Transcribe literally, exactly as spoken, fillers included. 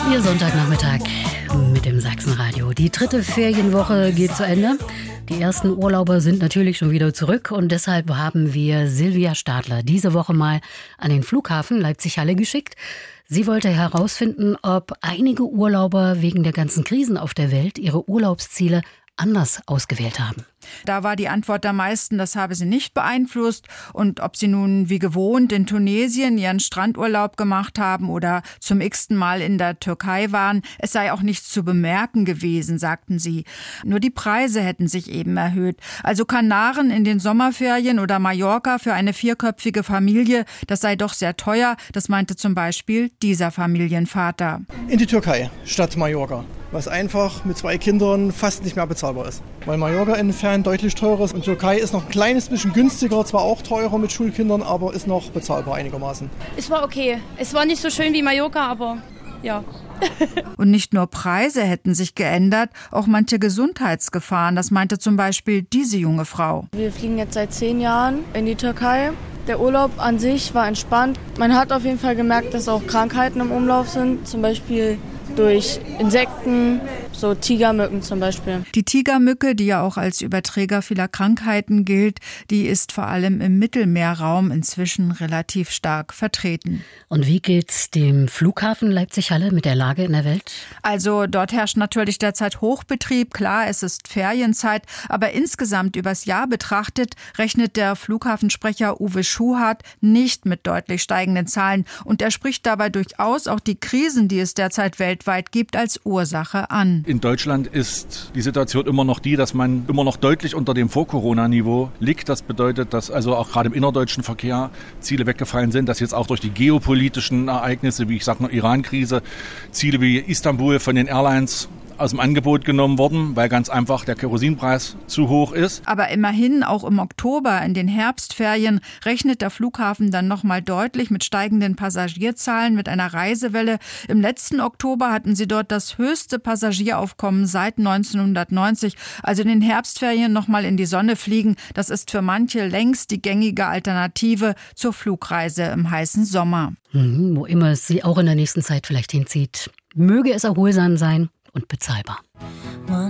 Ihr Sonntagnachmittag mit dem Sachsenradio. Die dritte Ferienwoche geht zu Ende. Die ersten Urlauber sind natürlich schon wieder zurück und deshalb haben wir Silvia Stadler diese Woche mal an den Flughafen Leipzig-Halle geschickt. Sie wollte herausfinden, ob einige Urlauber wegen der ganzen Krisen auf der Welt ihre Urlaubsziele anders ausgewählt haben. Da war die Antwort der meisten, das habe sie nicht beeinflusst. Und ob sie nun wie gewohnt in Tunesien ihren Strandurlaub gemacht haben oder zum x-ten Mal in der Türkei waren, es sei auch nichts zu bemerken gewesen, sagten sie. Nur die Preise hätten sich eben erhöht. Also Kanaren in den Sommerferien oder Mallorca für eine vierköpfige Familie, das sei doch sehr teuer. Das meinte zum Beispiel dieser Familienvater. In die Türkei statt Mallorca, was einfach mit zwei Kindern fast nicht mehr bezahlbar ist. Weil Mallorca insofern deutlich teurer ist und Türkei ist noch ein kleines bisschen günstiger, zwar auch teurer mit Schulkindern, aber ist noch bezahlbar einigermaßen. Es war okay. Es war nicht so schön wie Mallorca, aber ja. Und nicht nur Preise hätten sich geändert, auch manche Gesundheitsgefahren. Das meinte zum Beispiel diese junge Frau. Wir fliegen jetzt seit zehn Jahren in die Türkei. Der Urlaub an sich war entspannt. Man hat auf jeden Fall gemerkt, dass auch Krankheiten im Umlauf sind, zum Beispiel durch Insekten, so Tigermücken zum Beispiel. Die Tigermücke, die ja auch als Überträger vieler Krankheiten gilt, die ist vor allem im Mittelmeerraum inzwischen relativ stark vertreten. Und wie geht's dem Flughafen Leipzig-Halle mit der Lage in der Welt? Also dort herrscht natürlich derzeit Hochbetrieb. Klar, es ist Ferienzeit, aber insgesamt übers Jahr betrachtet rechnet der Flughafensprecher Uwe Schuhart nicht mit deutlich steigenden Zahlen. Und er spricht dabei durchaus auch die Krisen, die es derzeit weltweit gibt, als Ursache an. In Deutschland ist die Situation immer noch die, dass man immer noch deutlich unter dem Vor-Corona-Niveau liegt. Das bedeutet, dass also auch gerade im innerdeutschen Verkehr Ziele weggefallen sind, dass jetzt auch durch die geopolitischen Ereignisse, wie ich sage, eine Iran-Krise, Ziele wie Istanbul von den Airlines aus dem Angebot genommen worden, weil ganz einfach der Kerosinpreis zu hoch ist. Aber immerhin, auch im Oktober, in den Herbstferien, rechnet der Flughafen dann nochmal deutlich mit steigenden Passagierzahlen, mit einer Reisewelle. Im letzten Oktober hatten sie dort das höchste Passagieraufkommen seit neunzehnhundertneunzig. Also in den Herbstferien nochmal in die Sonne fliegen, das ist für manche längst die gängige Alternative zur Flugreise im heißen Sommer. Mhm, wo immer es sie auch in der nächsten Zeit vielleicht hinzieht. Möge es erholsam sein und bezahlbar.